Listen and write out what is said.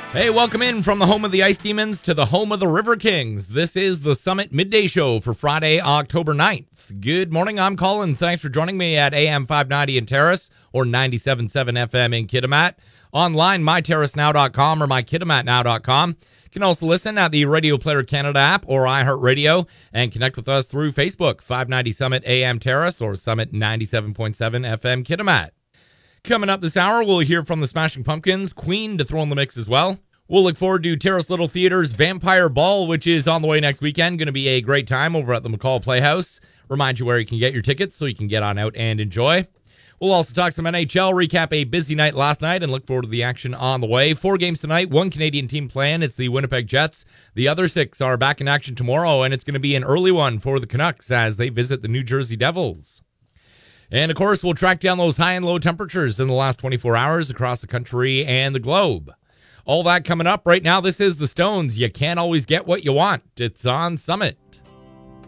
Hey, welcome in from the home of the Ice Demons to the home of the River Kings. This is the Summit Midday Show for Friday, October 9th. Good morning, I'm Colin. Thanks for joining me at AM 590 in Terrace or 97.7 FM in Kitimat. Online, myterracenow.com or mykitimatnow.com. You can also listen at the Radio Player Canada app or iHeartRadio and connect with us through Facebook, 590 Summit AM Terrace or Summit 97.7 FM Kitimat. Coming up this hour, we'll hear from the Smashing Pumpkins, Queen to throw in the mix as well. We'll look forward to Terrace Little Theater's Vampire Ball, which is on the way next weekend. Going to be a great time over at the McCall Playhouse. Remind you where you can get your tickets so you can get on out and enjoy. We'll also talk some NHL, recap a busy night last night, and look forward to the action on the way. 4 games tonight, 1 Canadian team playing. It's the Winnipeg Jets. The other 6 are back in action tomorrow, and it's going to be an early one for the Canucks as they visit the New Jersey Devils. And, of course, we'll track down those high and low temperatures in the last 24 hours across the country and the globe. All that coming up right now. This is the Stones. You can't always get what you want. It's on Summit.